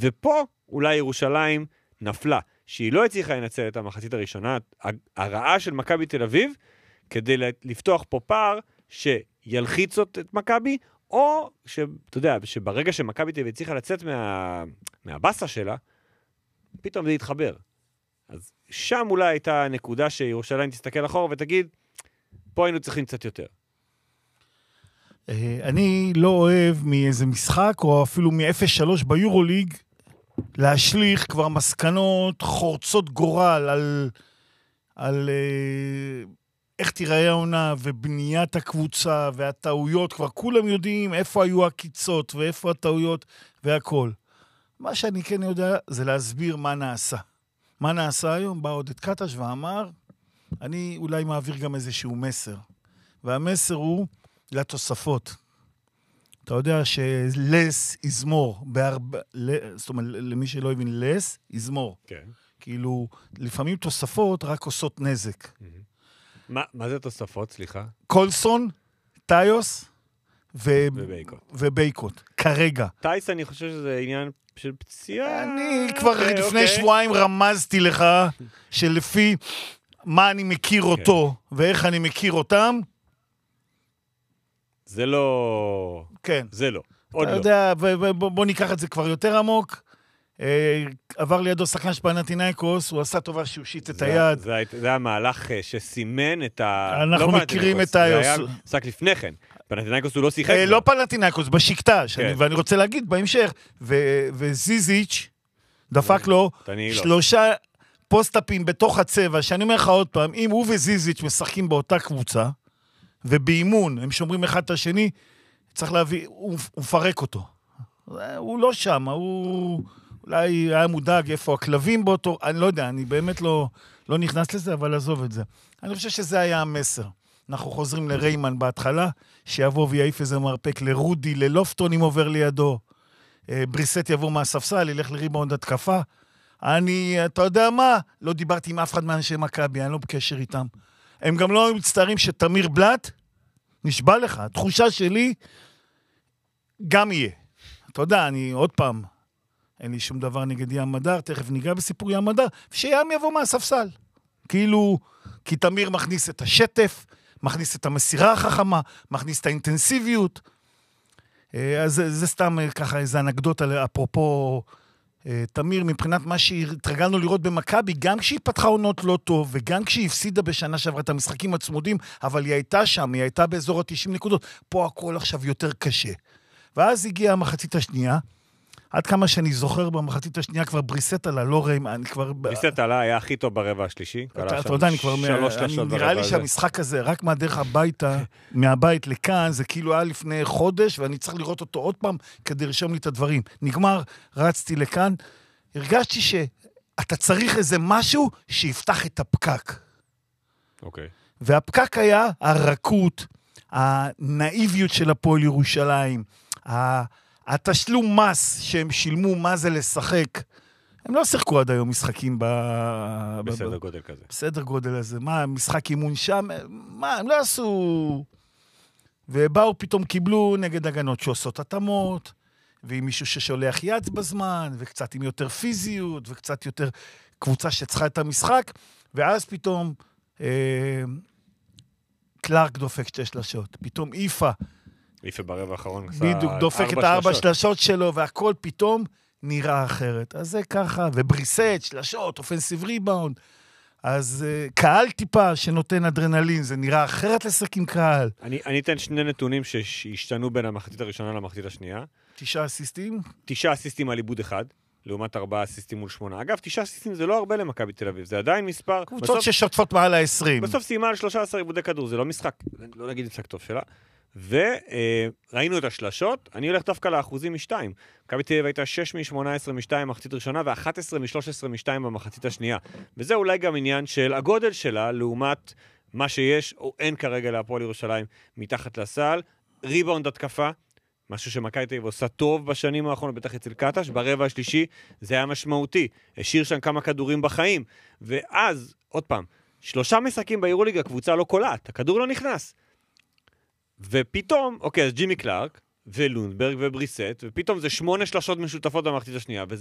ופה אולי ירושלים נפלה, שהיא לא הצליחה לנצל את המחצית הראשונה, הרעה של מכבי תל אביב, כדי לפתוח פה פער שילחיץ את מכבי, או שאתה יודע, שברגע שמכבי תל אביב הצליחה לצאת מהבסה שלה, פתאום זה יתחבר. אז שם אולי הייתה נקודה שירושלים תסתכל אחורה ותגיד, פה היינו צריכים קצת יותר. אני לא אוהב מאיזה משחק, או אפילו מ-0-3 ביורוליג, להשליך כבר מסקנות חורצות גורל על איך תיראה העונה ובניית הקבוצה והטעויות. כבר כולם יודעים איפה היו הקיצות ואיפה הטעויות והכל. מה שאני כן יודע זה להסביר מה נעשה. מה נעשה היום? בא עודד קטש ואמר, אני אולי מעביר גם איזשהו מסר. והמסר הוא לתוספות. אתה יודע שלס יזמור, זאת אומרת, למי שלא הבין, לס יזמור. כן. כאילו, לפעמים תוספות רק עושות נזק. מה זה תוספות, סליחה? קולסון, טיוס ובייקוט. כרגע. טייס, אני חושב שזה עניין של פציעה. אני כבר לפני שבועיים רמזתי לך, שלפי מה אני מכיר אותו, ואיך אני מכיר אותם, זה לא... כן. זה לא. עוד אתה יודע, בוא ניקח את זה כבר יותר עמוק. עבר לידו שחקן של פנתינייקוס, הוא עשה טובה שהוא שיט את היד. זה היה מהלך שסימן את ה... אנחנו מכירים את היוס. זה היה שק לפני כן. פנתינייקוס הוא לא שיחק. לא פנתינייקוס, בשקטש. ואני רוצה להגיד בהמשך, וזיזיץ' דפק לו 3 פוסט-אפים בתוך הצבע, שאני אומר לך עוד פעם, אם הוא וזיזיץ' משחקים באותה קבוצה, ובאימון, הם שומרים אחד את השני, צריך להביא, הוא מפרק אותו. הוא לא שם, הוא אולי היה מודאג איפה הכלבים באותו, אני לא יודע, אני באמת לא נכנס לזה, אבל עזוב את זה. אני חושב שזה היה המסר. אנחנו חוזרים לריימן בהתחלה, שיבוא ויעיף איזה מרפק לרודי, ללופטון אם עובר לידו, בריסט יבוא מהספסל, ילך לריבאונד התקפה. אתה יודע מה? לא דיברתי עם אף אחד מאנשי מכבי, אני לא בקשר איתם. הם גם לא מצטערים שתמיר בלט, נשבע לך, התחושה שלי גם יהיה. אתה יודע, אני עוד פעם, אין לי שום דבר נגד ים מדר, תכף ניגע בסיפור ים מדר, ושים יבוא מהספסל. כאילו, כי תמיר מכניס את השטף, מכניס את המסירה החכמה, מכניס את האינטנסיביות. אז זה סתם ככה איזה אנקדוטה, אפרופו תמיר, מבחינת מה שהתרגלנו לראות במכבי, גם כשהיא פתחה עונות לא טוב, וגם כשהיא הפסידה בשנה שעברה את המשחקים הצמודים, אבל היא הייתה שם, היא הייתה באזור ה-90 נקודות. פה הכל עכשיו יותר קשה. ואז הגיעה המחצית השנייה, עד כמה שאני זוכר במחצית השנייה, כבר בריסט עלה, לא ריימן, אני כבר... בריסט עלה היה הכי טוב ברבע השלישי. אתה יודע, אני כבר... נראה לי שהמשחק הזה, רק מהדרך הביתה, מהבית לכאן, זה כאילו היה לפני חודש, ואני צריך לראות אותו עוד פעם, כדי לרשום לי את הדברים. נגמר, רצתי לכאן, הרגשתי שאתה צריך איזה משהו שיפתח את הפקק. אוקיי. והפקק היה הרכות, הנאיביות של הפועל ירושלים, התשלום מס שהם שילמו, מה זה לשחק, הם לא שיחקו עד היום משחקים בסדר גודל כזה. בסדר גודל הזה. מה, משחק אימון שם? מה, הם לא עשו... ובאו פתאום קיבלו נגד הגנות שעושות התאמות, ועם מישהו ששולח יד בזמן, וקצת עם יותר פיזיות, וקצת יותר קבוצה שצריכה את המשחק, ואז פתאום קלארק דופק 2 שלשות. פתאום איפה ברבע האחרון בדיוק דופק את 4 שלשות שלו, והכל פתאום נראה אחרת. אז זה ככה, ובריסט, שלשות, אופנסיב ריבאונד. אז קהל טיפה שנותן אדרנלין, זה נראה אחרת לשחק עם קהל. אני אתן 2 נתונים שהשתנו בין המחצית הראשונה למחצית השנייה. 9 אסיסטים? 9 אסיסטים על עיבוד אחד, לעומת 4 אסיסטים מול 8. אגב, 9 אסיסטים זה לא הרבה למכבי תל אביב, זה עדיין מספר... קבוצות ששוטפות מעל ה-20. בסוף סיימה על 13 עיבודי כדור, זה לא משחק, לא נגיד משחק טוב שלה. וראינו את השלשות, אני הולך דווקא לאחוזים משתיים. מכבי תל אביב הייתה 6 מ-18 משתיים במחצית ראשונה, ו-11 מ-13 משתיים במחצית השנייה. וזה אולי גם עניין של הגודל שלה, לעומת מה שיש, או אין כרגע להפועל ירושלים, מתחת לסל. ריבאונד התקפה, משהו שמכבי תל אביב עושה טוב בשנים האחרונות, בטח אצל קטש, ברבע השלישי זה היה משמעותי. השאיר שם כמה כדורים בחיים. ואז, עוד פעם, 3 משחקים ביורוליג, הקבוצה לא קולעת, הכדור לא נכנס. ופתאום, אוקיי, אז ג'ימי קלארק, ולונדברג ובריסט, ופתאום זה 8 שלשות משותפות במחצית השנייה,